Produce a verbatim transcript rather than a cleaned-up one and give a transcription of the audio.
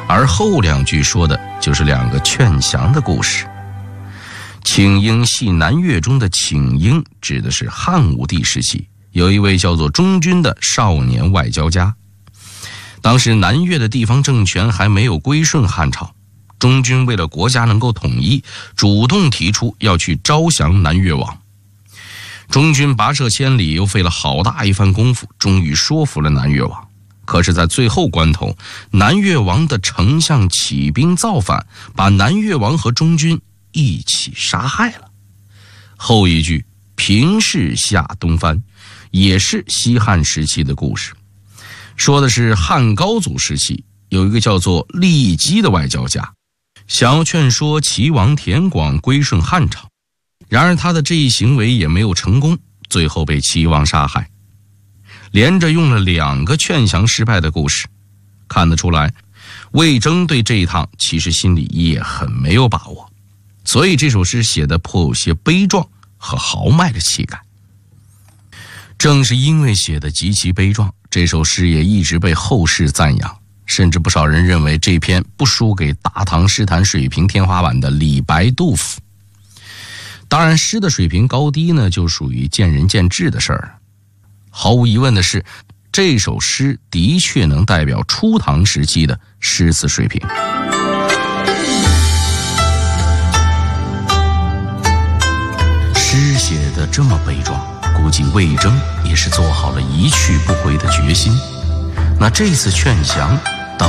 而后两句说的就是两个劝降的故事。请缨系南越中的请缨指的是汉武帝时期有一位叫做中军的少年外交家。当时南越的地方政权还没有归顺汉朝，中军为了国家能够统一，主动提出要去招降南越王。中军跋涉千里，又费了好大一番功夫，终于说服了南越王。可是在最后关头，南越王的丞相起兵造反，把南越王和中军一起杀害了。后一句平氏下东藩也是西汉时期的故事，说的是汉高祖时期有一个叫做郦基的外交家，想要劝说齐王田广归顺汉朝，然而他的这一行为也没有成功，最后被齐王杀害。连着用了两个劝降失败的故事，看得出来魏征对这一趟其实心里也很没有把握，所以这首诗写得颇有些悲壮和豪迈的气概。正是因为写得极其悲壮，这首诗也一直被后世赞扬，甚至不少人认为这篇不输给大唐诗坛水平天花板的李白、杜甫。当然诗的水平高低呢，就属于见仁见智的事儿了。毫无疑问的是，这首诗的确能代表初唐时期的诗词水平。诗写得这么悲壮，估计魏征也是做好了一去不回的决心。那这次劝降